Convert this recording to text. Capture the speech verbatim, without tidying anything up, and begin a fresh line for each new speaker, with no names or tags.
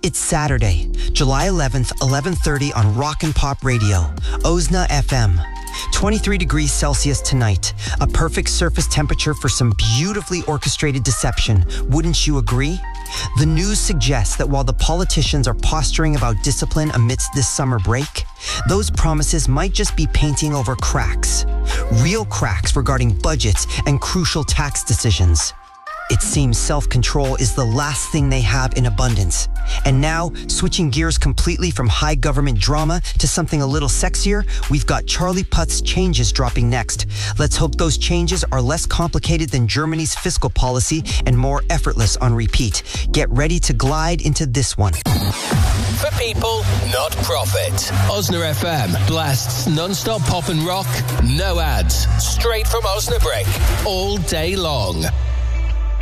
It's Saturday, July eleventh, eleven thirty on Rock and Pop Radio, Ozna F M. twenty-three degrees Celsius tonight, a perfect surface temperature for some beautifully orchestrated deception. Wouldn't you agree? The news suggests that while the politicians are posturing about discipline amidst this summer break, those promises might just be painting over cracks. Real cracks regarding budgets and crucial tax decisions. It seems self-control is the last thing they have in abundance. And now, switching gears completely from high government drama to something a little sexier, we've got Charlie Puth's Changes dropping next. Let's hope those changes are less complicated than Germany's fiscal policy and more effortless on repeat. Get ready to glide into this one.
For people, not profit. Ozna F M blasts non-stop pop and rock, no ads, straight from Osnabrück, all day long.